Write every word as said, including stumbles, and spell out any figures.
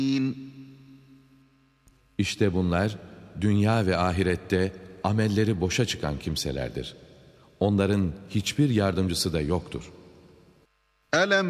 İşte bunlar dünya ve ahirette amelleri boşa çıkan kimselerdir. Onların hiçbir yardımcısı da yoktur. أَلَمْ